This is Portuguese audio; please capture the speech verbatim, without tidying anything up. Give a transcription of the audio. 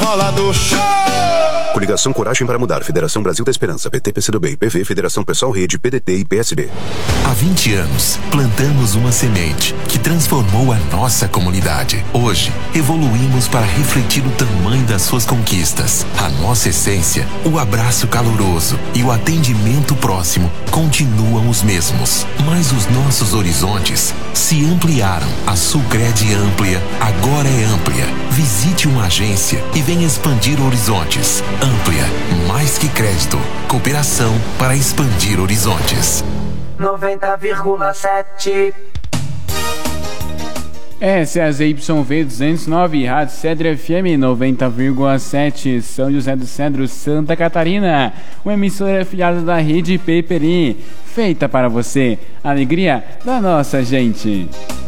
mola do show. Coligação Coragem para Mudar, Federação Brasil da Esperança, P T, P C do B, I P V, Federação Pessoal Rede, P D T e P S B. Há vinte anos, plantamos uma semente que transformou a nossa comunidade. Hoje, evoluímos para refletir o tamanho das suas conquistas. A nossa essência, o abraço caloroso e o atendimento próximo continuam os mesmos. Mas os nossos horizontes se ampliaram. A Sulcred Amplia agora é amplia. Visite uma agência e venha expandir horizontes. Amplia, mais que crédito, cooperação para expandir horizontes. noventa vírgula sete. Essa é a Z Y V duzentos e nove, Rádio Cedro F M noventa vírgula sete, São José do Cedro, Santa Catarina. Uma emissora afiliada da Rede Peperi, feita para você, alegria da nossa gente.